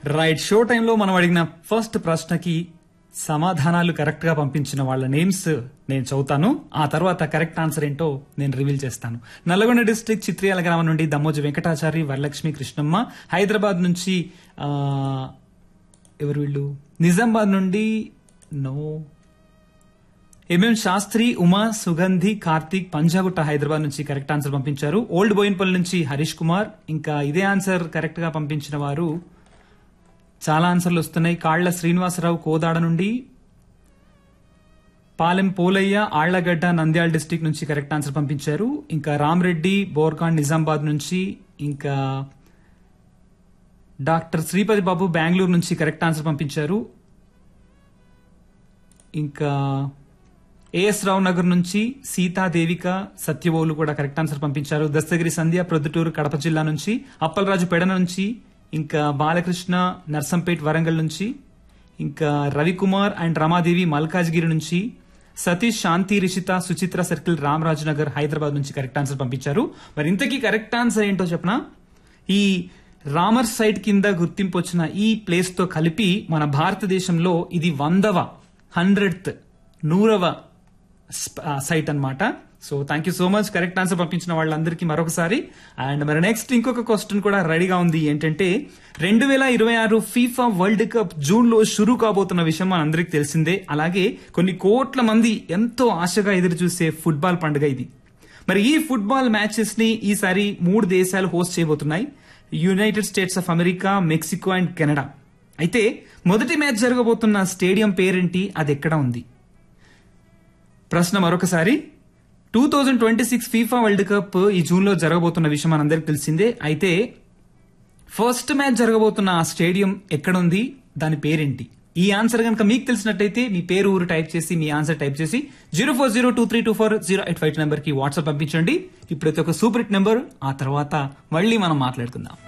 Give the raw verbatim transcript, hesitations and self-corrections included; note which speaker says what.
Speaker 1: Right, show టైంలో మనం అడిగిన ఫస్ట్ ప్రశ్నకి సమాధానాలు కరెక్ట్ గా పంపించిన వాళ్ళ నేమ్స్ నేను చదువుతాను. ఆ తర్వాత కరెక్ట్ ఆన్సర్ ఏంటో నేను రివీల్ చేస్తాను. నల్లగొండ డిస్ట్రిక్ట్ చిత్రియాల గ్రామం నుండి దమ్మోజు వెంకటాచారి, వరలక్ష్మి, కృష్ణమ్మ. హైదరాబాద్ నుంచి ఆ, ఎవరు వీళ్ళు, నిజామాబాద్ నుండి నో ఎంఎం శాస్త్రి, ఉమా, సుగంధి, కార్తీక్, పంజాగుట్ట హైదరాబాద్ నుంచి కరెక్ట్ ఆన్సర్ పంపించారు. ఓల్డ్ బోయిన్పల్లి నుంచి హరీష్ కుమార్. ఇంకా ఇదే ఆన్సర్ కరెక్ట్ గా పంపించిన వారు చాలా ఆన్సర్లు వస్తున్నాయి. కాళ్ల శ్రీనివాసరావు కోదాడ నుండి, పాలెం పోలయ్య, ఆళ్లగడ్డ, నంద్యాల డిస్టిక్ నుంచి కరెక్ట్ ఆన్సర్ పంపించారు. ఇంకా రామరెడ్డి, బోర్కాన్, నిజామాబాద్ నుంచి. ఇంకా డాక్టర్ శ్రీపతి బాబు బెంగళూరు నుంచి కరెక్ట్ ఆన్సర్ పంపించారు. ఇంకా ఏఎస్ రావు నగర్ నుంచి సీతాదేవిక, సత్యవోలు కూడా కరెక్ట్ ఆన్సర్ పంపించారు. దస్తగిరి సంధ్య ప్రొద్దుటూరు కడప జిల్లా నుంచి. అప్పలరాజు పెడన నుంచి. ఇంకా బాలకృష్ణ నర్సంపేట్ వరంగల్ నుంచి. ఇంకా రవికుమార్ అండ్ రమాదేవి మల్కాజ్గిరి నుంచి. సతీష్, శాంతి, రిషిత, సుచిత్ర సర్కిల్, రామరాజు నగర్ హైదరాబాద్ నుంచి కరెక్ట్ ఆన్సర్ పంపించారు. మరి ఇంతకీ కరెక్ట్ ఆన్సర్ ఏంటో చెప్పనా? ఈ రామర్ సైట్ కింద గుర్తింపు వచ్చిన ఈ ప్లేస్ తో కలిపి మన భారతదేశంలో ఇది వందవ హండ్రెడ్త్ నూరవ సైట్ అన్నమాట. So thank you so much correct answer పంపించిన వాళ్ళందరికీ మరొకసారి. అండ్ మరి నెక్స్ట్ ఇంకొక క్వశ్చన్ కూడా రెడీగా ఉంది. ఏంటంటే రెండు వేల ఇరవై ఆరు ఫీఫా వరల్డ్ కప్ జూన్ లో షురూ కాబోతున్న విషయం మన అందరికి తెలిసిందే. అలాగే కొన్ని కోట్ల మంది ఎంతో ఆశగా ఎదురు చూసే ఫుట్బాల్ పండుగ ఇది. మరి ఈ ఫుట్బాల్ మ్యాచెస్ ని ఈసారి మూడు దేశాలు host చేయబోతున్నాయి. United states of America, Mexico and Canada. అయితే మొదటి మ్యాచ్ జరగబోతున్న స్టేడియం పేరేంటి, అది ఎక్కడ ఉంది? ప్రశ్న మరొకసారి, two thousand twenty six FIFA world cup ఈ జూన్ లో జరగబోతున్న విషయం మనందరికి తెలిసిందే. అయితే ఫస్ట్ మ్యాచ్ జరగబోతున్న ఆ స్టేడియం ఎక్కడుంది, దాని పేరేంటి? ఈ ఆన్సర్ కనుక మీకు తెలిసినట్టయితే మీ పేరు, ఊరు టైప్ చేసి మీ ఆన్సర్ టైప్ చేసి zero four zero two three two four zero eight five number కి వాట్సాప్ పంపించండి. ఇప్పుడైతే ఒక సూపర్ హిట్ నెంబర్, ఆ తర్వాత మళ్ళీ మనం మాట్లాడుకుందాం.